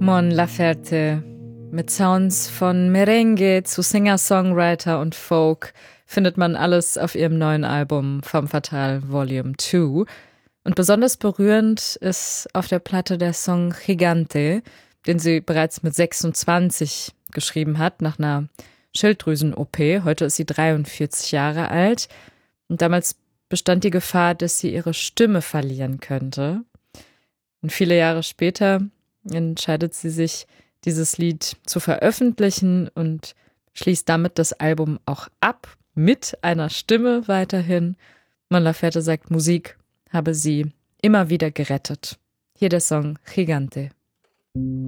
Mon Laferte. Mit Sounds von Merengue zu Singer-Songwriter und Folk findet man alles auf ihrem neuen Album Femme Fatale Volume 2. Und besonders berührend ist auf der Platte der Song Gigante, den sie bereits mit 26 geschrieben hat, nach einer Schilddrüsen-OP. Heute ist sie 43 Jahre alt. Und damals bestand die Gefahr, dass sie ihre Stimme verlieren könnte. Und viele Jahre später entscheidet sie sich, dieses Lied zu veröffentlichen und schließt damit das Album auch ab, mit einer Stimme weiterhin. Mon Laferte sagt, Musik habe sie immer wieder gerettet. Hier der Song Gigante.